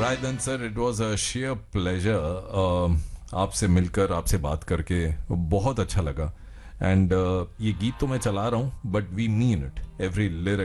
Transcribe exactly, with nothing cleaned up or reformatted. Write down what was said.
Right then sir, it was a share pleasure आपसे मिलकर, आपसे बात करके बहुत अच्छा लगा। एंड ये गीत तो मैं चला रहा हूँ, but we mean it, every lyric